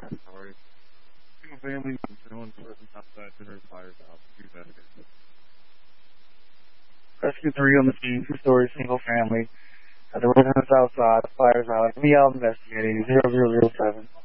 Sorry. Single family, no person outside, dinner, fires out. Do that again. Rescue 3 on the scene, two-story, single family. The residents outside, fires out. Me out investigating, 0007.